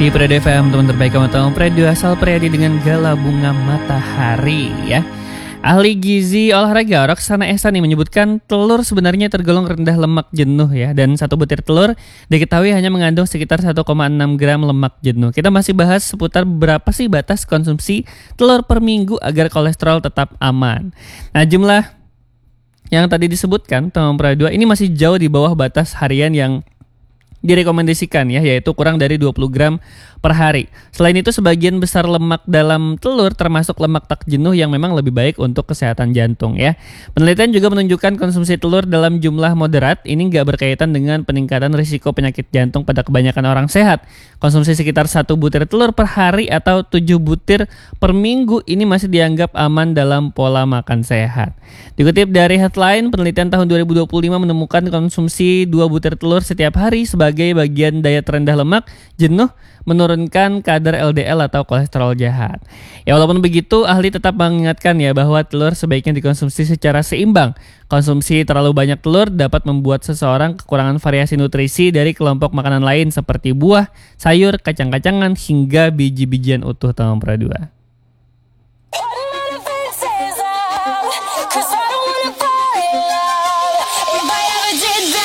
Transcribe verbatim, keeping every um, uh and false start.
Di Predi F M, teman terbaik kamu tahu, Predi asal Predi dengan gala bunga matahari ya. Ahli gizi olahraga Roxana Ehsani menyebutkan telur sebenarnya tergolong rendah lemak jenuh ya, dan satu butir telur diketahui hanya mengandung sekitar satu koma enam gram lemak jenuh. Kita masih bahas seputar berapa sih batas konsumsi telur per minggu agar kolesterol tetap aman. Nah, jumlah yang tadi disebutkan teman Predi ini masih jauh di bawah batas harian yang direkomendasikan ya, yaitu kurang dari dua puluh gram per hari. Selain itu, sebagian besar lemak dalam telur termasuk lemak tak jenuh yang memang lebih baik untuk kesehatan jantung ya. Penelitian juga menunjukkan konsumsi telur dalam jumlah moderat ini nggak berkaitan dengan peningkatan risiko penyakit jantung pada kebanyakan orang sehat. Konsumsi sekitar satu butir telur per hari atau tujuh butir per minggu ini masih dianggap aman dalam pola makan sehat. Dikutip dari Headline, penelitian tahun dua ribu dua puluh lima menemukan konsumsi dua butir telur setiap hari sebagai bagian diet rendah lemak jenuh menurunkan kadar L D L atau kolesterol jahat. Ya, walaupun begitu, ahli tetap mengingatkan ya bahwa telur sebaiknya dikonsumsi secara seimbang. Konsumsi terlalu banyak telur dapat membuat seseorang kekurangan variasi nutrisi dari kelompok makanan lain seperti buah, sayur, kacang-kacangan hingga biji-bijian utuh. Tahun dua.